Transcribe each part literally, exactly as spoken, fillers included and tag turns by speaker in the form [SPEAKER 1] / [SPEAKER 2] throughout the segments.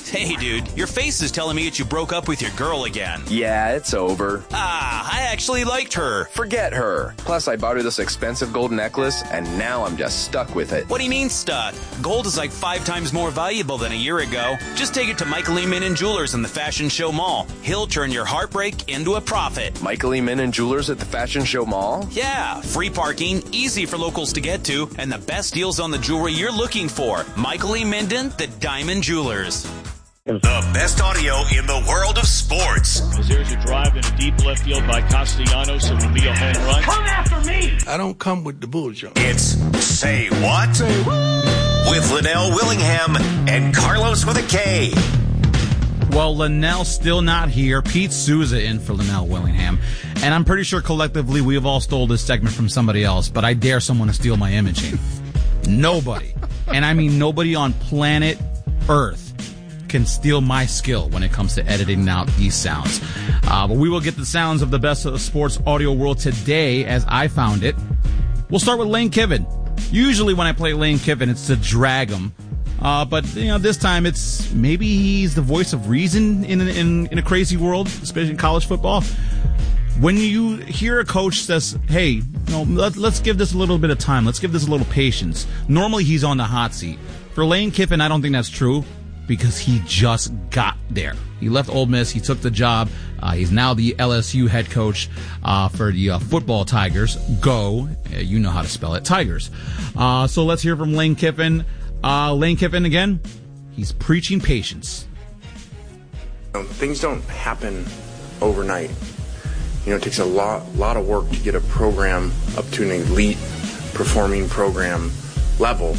[SPEAKER 1] Hey, dude, your face is telling me that you broke up with your girl again.
[SPEAKER 2] Yeah, it's over.
[SPEAKER 1] Ah, I actually liked her.
[SPEAKER 2] Forget her. Plus, I bought her this expensive gold necklace, and now I'm just stuck with it.
[SPEAKER 1] What do you mean stuck? Gold is like five times more valuable than a year ago. Just take it to Michael E. Minnan Jewelers in the Fashion Show Mall. He'll turn your heartbreak into a profit.
[SPEAKER 2] Michael E. Minnan Jewelers at the Fashion Show Mall?
[SPEAKER 1] Yeah, free parking, easy for locals to get to, and the best deals on the jewelry you're looking for. Michael E. Minnan, the Diamond Jewelers.
[SPEAKER 3] The best audio in the world of sports.
[SPEAKER 4] As there's a drive in a deep left field by Castellanos, it will be a home run.
[SPEAKER 5] Come after me!
[SPEAKER 6] I don't come with the bullshit.
[SPEAKER 3] It's Say What? Say What? With Linnell Willingham and Carlos with a K.
[SPEAKER 7] Well, Linnell's still not here. Pete Souza in for Linnell Willingham. And I'm pretty sure collectively we have all stole this segment from somebody else, but I dare someone to steal my imaging. Nobody. And I mean nobody on planet Earth can steal my skill when it comes to editing out these sounds. Uh, but we will get the sounds of the best of the sports audio world today as I found it. We'll start with Lane Kiffin. Usually when I play Lane Kiffin, it's to drag him. Uh, but, you know, this time it's maybe he's the voice of reason in, in, in a crazy world, especially in college football. When you hear a coach says, hey, you know, let, let's give this a little bit of time. Let's give this a little patience. Normally he's on the hot seat. For Lane Kiffin, I don't think that's true, because he just got there. He left Ole Miss. He took the job. Uh, he's now the L S U head coach uh, for the uh, football Tigers. Go. Uh, you know how to spell it. Tigers. Uh, so let's hear from Lane Kiffin. Uh, Lane Kiffin, again, he's preaching patience.
[SPEAKER 8] You know, things don't happen overnight. You know, it takes a lot, lot of work to get a program up to an elite performing program level.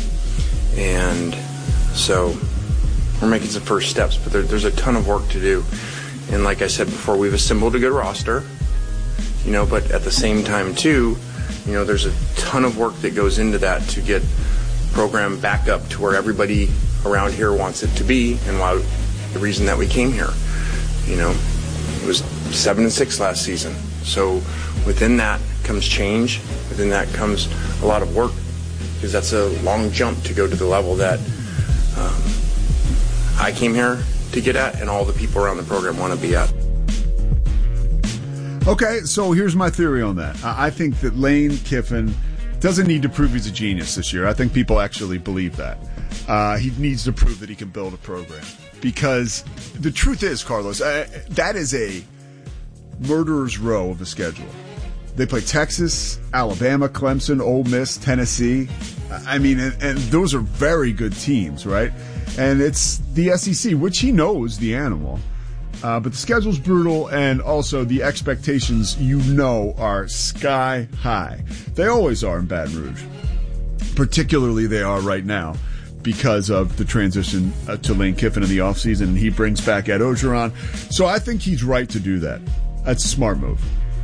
[SPEAKER 8] And so we're making some first steps, but there, there's a ton of work to do. And like I said before, we've assembled a good roster, you know, but at the same time, too, you know, there's a ton of work that goes into that to get the program back up to where everybody around here wants it to be, and why the reason that we came here. You know, it was seven and six last season. So within that comes change. Within that comes a lot of work, because that's a long jump to go to the level that um, I came here to get at, and all the people around the program want to be at.
[SPEAKER 9] Okay, so here's my theory on that. I think that Lane Kiffin doesn't need to prove he's a genius this year. I think people actually believe that. Uh, he needs to prove that he can build a program. Because the truth is, Carlos, uh, that is a murderer's row of a schedule. They play Texas, Alabama, Clemson, Ole Miss, Tennessee. I mean, and, and those are very good teams, right? And it's the S E C, which he knows the animal. Uh, but the schedule's brutal, and also the expectations, you know, are sky high. They always are in Baton Rouge. Particularly they are right now because of the transition uh, to Lane Kiffin in the offseason, and he brings back Ed Ogeron. So I think he's right to do that. That's a smart move.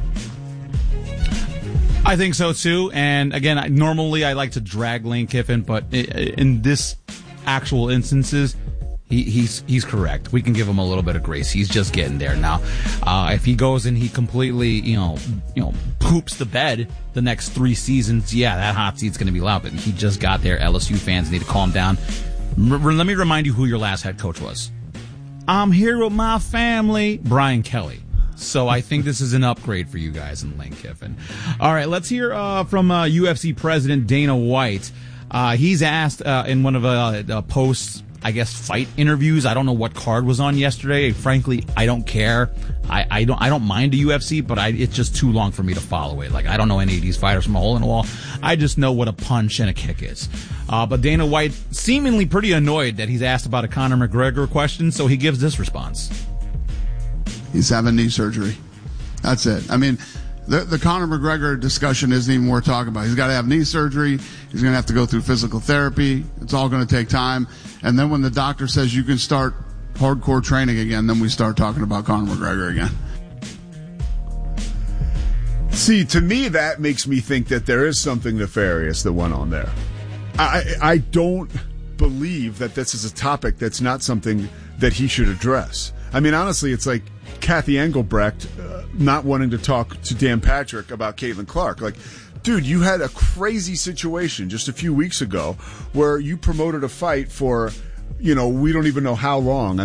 [SPEAKER 7] I think so, too. And, again, I, normally I like to drag Lane Kiffin, but in this actual instances, he, he's he's correct. We can give him a little bit of grace. He's just getting there now. Uh, if he goes and he completely, you know, you know, poops the bed the next three seasons, yeah, that hot seat's going to be loud. But he just got there. L S U fans need to calm down. R- let me remind you who your last head coach was. I'm here with my family, Brian Kelly. So I think this is an upgrade for you guys in Lane Kiffin. All right, let's hear uh, from uh, U F C President Dana White. Uh, he's asked uh, in one of uh, uh, posts, I guess, fight interviews. I don't know what card was on yesterday. Frankly, I don't care. I, I don't I don't mind the U F C, but I, it's just too long for me to follow it. Like, I don't know any of these fighters from a hole in the wall. I just know what a punch and a kick is. Uh, but Dana White seemingly pretty annoyed that he's asked about a Conor McGregor question, so he gives this response.
[SPEAKER 10] He's having knee surgery. That's it. I mean, the, the Conor McGregor discussion isn't even worth talking about. He's got to have knee surgery. He's going to have to go through physical therapy. It's all going to take time. And then when the doctor says you can start hardcore training again, then we start talking about Conor McGregor again.
[SPEAKER 9] See, to me, that makes me think that there is something nefarious that went on there. I, I don't believe that this is a topic that's not something that he should address. I mean, honestly, it's like Kathy Engelbrecht uh, not wanting to talk to Dan Patrick about Caitlin Clark. Like, dude, you had a crazy situation just a few weeks ago where you promoted a fight for, you know, we don't even know how long.